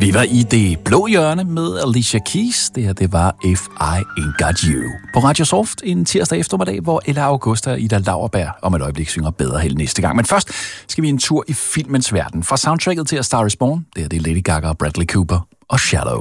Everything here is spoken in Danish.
Vi var i det blå hjørne med Alicia Keys. Det her, det var If I Ain't Got You. På Radio Soft en tirsdag eftermiddag, hvor Ella Augusta og Ida Lauerberg om et øjeblik synger Bedre Held næste gang. Men først skal vi en tur i filmens verden. Fra soundtracket til A Star Is Born, det her det er Lady Gaga, Bradley Cooper og Shallow.